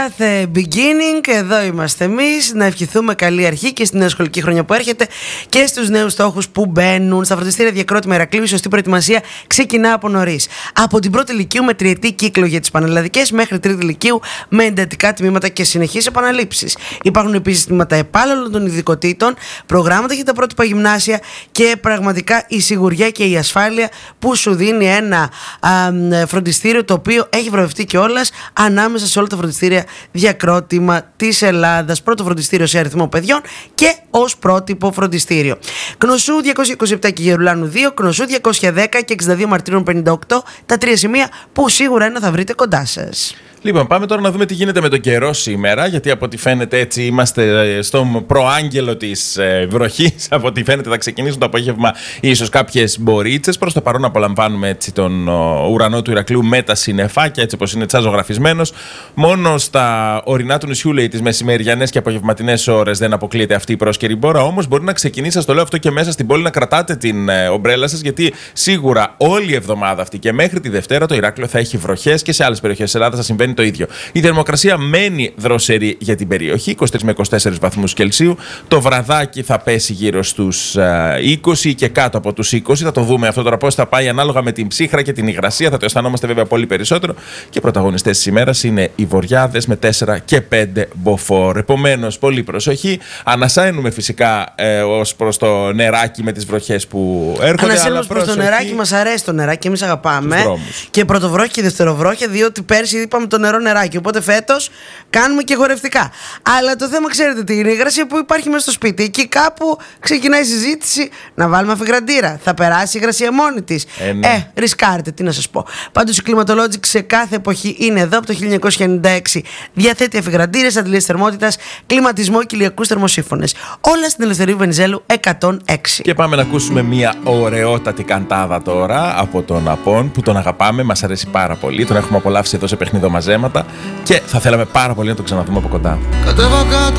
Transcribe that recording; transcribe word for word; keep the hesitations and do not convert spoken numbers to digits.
Κάθε beginning, εδώ είμαστε εμείς. Να ευχηθούμε καλή αρχή και στην νέα σχολική χρονιά που έρχεται και στους νέους στόχους που μπαίνουν. Στα φροντιστήρια Διακρότημα Ηρακλείου η σωστή προετοιμασία ξεκινά από νωρίς. Από την πρώτη λυκείου με τριετή κύκλο για τις πανελλαδικές μέχρι τρίτη λυκείου με εντατικά τμήματα και συνεχείς επαναλήψεις. Υπάρχουν επίσης τμήματα επάλληλων των ειδικοτήτων, προγράμματα για τα πρότυπα γυμνάσια και πραγματικά η σιγουριά και η ασφάλεια που σου δίνει ένα α, φροντιστήριο το οποίο έχει βραβευτεί κιόλας ανάμεσα σε όλα τα φροντιστήρια Διακρότημα της Ελλάδας. Πρώτο φροντιστήριο σε αριθμό παιδιών και ως πρότυπο φροντιστήριο. Κνωσού διακόσια είκοσι επτά και Γερουλάνου δύο, Κνωσού διακόσια δέκα και εξήντα δύο Μαρτύρων πενήντα οκτώ, τα τρία σημεία που σίγουρα ένα θα βρείτε κοντά σας. Λοιπόν, πάμε τώρα να δούμε τι γίνεται με τον καιρό σήμερα, γιατί από ό,τι φαίνεται έτσι είμαστε στον προάγγελο της ε, βροχής. Από ό,τι φαίνεται θα ξεκινήσουν το απόγευμα ίσως κάποιες μπορίτσες. Προς το παρόν απολαμβάνουμε έτσι τον ο, ουρανό του Ηρακλείου με τα συννεφάκια, έτσι όπως είναι τσάζογραφισμένος. Μόνο στα ορεινά του νησιού, λέει, τις μεσημεριανές και απογευματινές ώρες δεν αποκλείεται αυτή η πρόσκαιρη μπόρα. Όμως μπορεί να ξεκινήσει, σας το λέω αυτό και μέσα στην πόλη, να κρατάτε την ε, ομπρέλα σας, γιατί σίγουρα όλη η εβδομάδα αυτή και μέχρι τη Δευτέρα το Ηράκλειο θα έχει βροχές και σε άλλες περιοχές της Ελλάδας θα συμβαίνει το ίδιο. Η θερμοκρασία μένει δροσερή για την περιοχή, είκοσι τρεις με είκοσι τέσσερις βαθμούς Κελσίου. Το βραδάκι θα πέσει γύρω στους είκοσι και κάτω από τους είκοσι. Θα το δούμε αυτό τώρα πώς θα πάει ανάλογα με την ψύχρα και την υγρασία. Θα το αισθανόμαστε βέβαια πολύ περισσότερο. Και πρωταγωνιστές της ημέρας είναι οι Βοριάδες με τέσσερα και πέντε μποφόρ. Επομένως, πολύ προσοχή. Ανασαίνουμε φυσικά ε, ως προς το νεράκι με τις βροχές που έρχονται. Ανασαίνουμε προς το νεράκι, μας αρέσει το νεράκι, εμείς αγαπάμε. Και πρωτοβρόχια και δευτεροβρόχια, διότι πέρσι είπαμε το νερό νεράκι. Οπότε φέτος κάνουμε και χορευτικά. Αλλά το θέμα, ξέρετε τι είναι, η υγρασία που υπάρχει μέσα στο σπίτι. Εκεί κάπου ξεκινάει η συζήτηση να βάλουμε αφιγραντήρα. Θα περάσει η υγρασία μόνη της. Ε, ναι. ε, ρισκάρετε, τι να σας πω. Πάντως η Climatologic σε κάθε εποχή είναι εδώ από το χίλια εννιακόσια ενενήντα έξι. Διαθέτει αφιγραντήρες, αντιλίες θερμότητας, κλιματισμό και ηλιακούς θερμοσύφωνες. Όλα στην Ελευθερίου Βενιζέλου εκατόν έξι. Και πάμε να ακούσουμε μια ωραιότατη καντάδα τώρα από τον Απόν που τον αγαπάμε, μας αρέσει πάρα πολύ. Τον έχουμε απολαύσει εδώ σε παιχνίδο μαζέματα. Και θα θέλαμε πάρα πολύ να το ξαναδούμε από κοντά. Κατέβα κάτω